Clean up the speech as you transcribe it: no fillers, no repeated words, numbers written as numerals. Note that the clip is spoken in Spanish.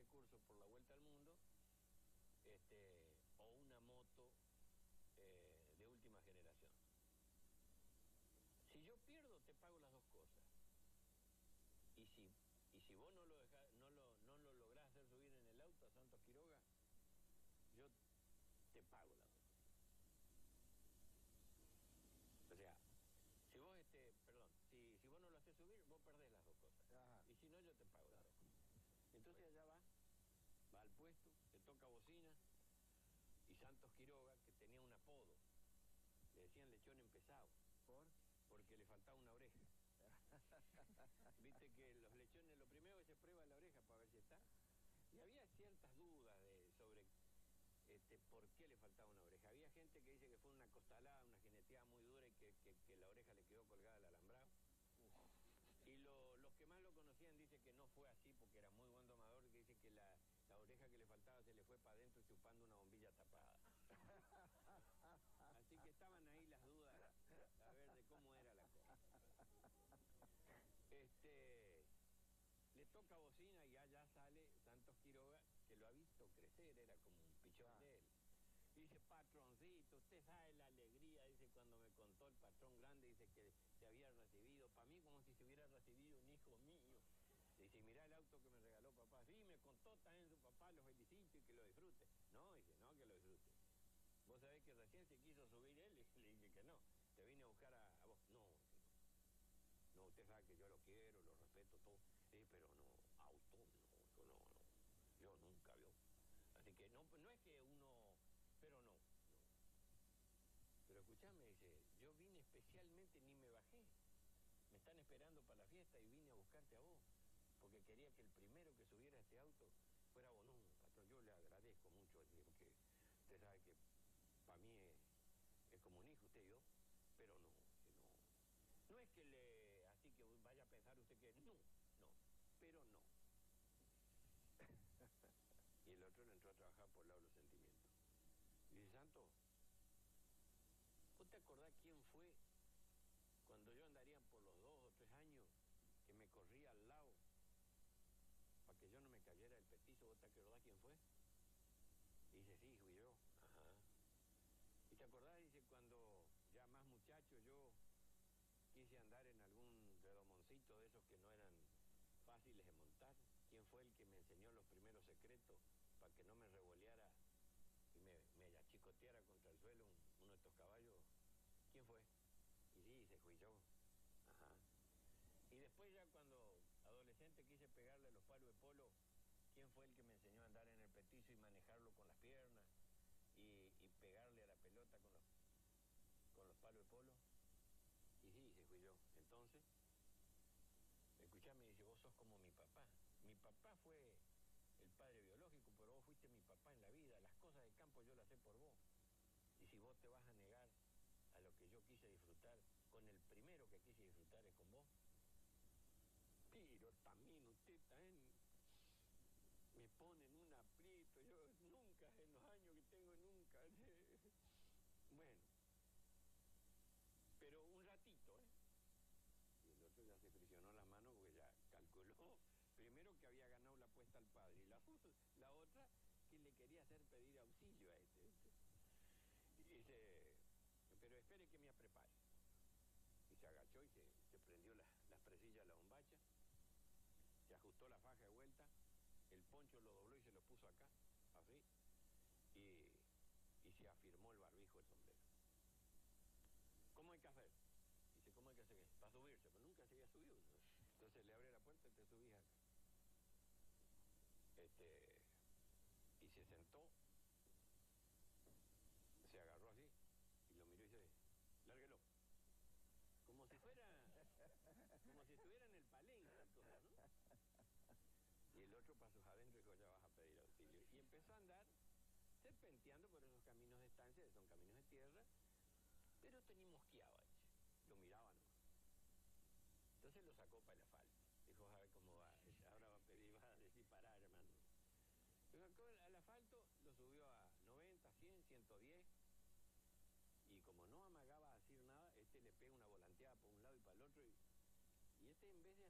ese curso por la vuelta al mundo, o una moto de última generación. Si yo pierdo, te pago las dos cosas. Y si vos no lo lográs hacer subir en el auto a Santos Quiroga, yo te pago las dos cosas. O sea, si vos, si vos no lo haces subir, vos perdés las dos cosas. Ajá. Y si no, yo te pago las dos cosas. Entonces allá va al puesto, le toca bocina, y Santos Quiroga, que tenía un apodo, le decían lechón empezado. ¿Por? Porque le faltaba una oreja. Viste que los lechones, lo primero que se prueba es la oreja para ver si está. Y había ciertas dudas sobre por qué le faltaba una oreja. Había gente que dice que fue una costalada, una jineteada muy dura y que la oreja le quedó colgada al alambrado. Y los que más lo conocían dicen que no fue así porque era muy buen domador, que dice que la oreja que le faltaba se le fue para adentro chupando una bombilla tapada. Así que estaban ahí las dudas a ver de cómo era la cosa. Le toca bocina y allá sale Santos Quiroga, que lo ha visto crecer, era como un pichón de él. Dice, patroncito, usted sabe la alegría, dice, cuando me contó el patrón grande, dice que se había recibido, para mí como si se hubiera recibido un hijo mío. Dice, mirá el auto que me regaló papá. Sí, me contó también su papá, lo felicito y que lo disfrute. No, dice, no, que lo disfrute. Vos sabés que recién se quiso subir él y le dije que no. Te vine a buscar a vos. No, no, usted sabe que yo lo quiero, lo respeto, todo. Pero no, auto, no, yo nunca vio. Así que no es que uno, pero no. Pero escuchame, dice, yo vine especialmente, ni me bajé. Me están esperando para la fiesta y vine a buscarte a vos. Porque quería que el primero que subiera a este auto fuera vos. No, patrón, yo le agradezco mucho, porque usted sabe que para mí es como un hijo usted y yo, pero no. No es que así que vaya a pensar usted que no, pero no. Y el otro le entró a trabajar por el lado de los sentimientos. Y dice, Santo, ¿vos te acordás quién fue cuando yo andaría por los 2 o 3 años que me corría al lado para que yo no me cayera el petizo? ¿Vos te acordás quién fue? Y dice, sí, fui yo. Ajá. ¿Y te acordás? Dice, cuando ya más muchacho yo quise andar en algún redomoncito de esos que no eran fáciles de montar. ¿Quién fue el que me enseñó los primeros secretos para que no me revoleara y me achicoteara contra el suelo uno de estos caballos? ¿Quién fue? Y sí, dice, fui yo. Ajá. Y después ya cuando adolescente quise pegarle a los palos de polo, ¿quién fue el que me enseñó a andar en el petizo y manejarlo con las piernas y pegarle a la pelota con los palos de polo? Y sí, dice, fui yo. Entonces, escuchame, dice, vos sos como mi papá. Mi papá fue el padre biológico, pero vos fuiste mi papá en la vida. Las cosas del campo yo las sé por vos. Y si vos te vas a negar a lo que yo quise disfrutar, con el primero que quise disfrutar es con vos. Pero también usted también me pone en un aprieto. Yo nunca, en los años que tengo, nunca. Bueno, pero un ratito, Y el otro ya se frisionó las manos porque ya calculó, primero que había ganado la apuesta al padre, y la otra que le quería hacer pedir auxilio a Y dice, pero espere que me prepare. Y se agachó y se prendió las presillas a la bombacha, se ajustó la faja de vuelta, el poncho lo dobló y se lo puso acá, así, y se afirmó el barbijo del sombrero. ¿Cómo hay que hacer? Dice, ¿cómo hay que hacer? Para subirse, pero nunca se había subido, ¿no? Entonces le abre la puerta y te subís acá. Y se sentó, se agarró así, y lo miró y dice, lárguelo. Como si estuviera en el palenque, ¿no? Y el otro pasos adentro y dijo, ya vas a pedir auxilio. Y empezó a andar serpenteando por esos caminos de estancia, que son caminos de tierra, pero tenía mosqueado ahí. Lo miraba nomás. Entonces lo sacó para el asfalto. Dijo, a ver cómo va. Ahora va a disparar, hermano. Lo sacó al asfalto, lo subió a 90, 100, 110.